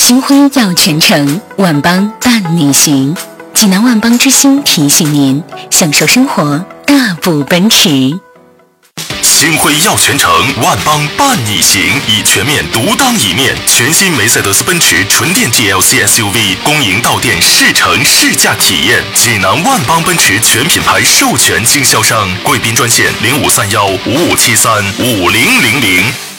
新婚要全程，万邦伴你行。济南万邦之星提醒您，享受生活，大步奔驰。 新婚要全程，万邦伴你行，以全面独当一面。全新梅赛德斯奔驰纯电 GLC SUV 公营到店试乘试驾体验。济南万邦奔驰全品牌授权经销商，贵宾专线053155735000。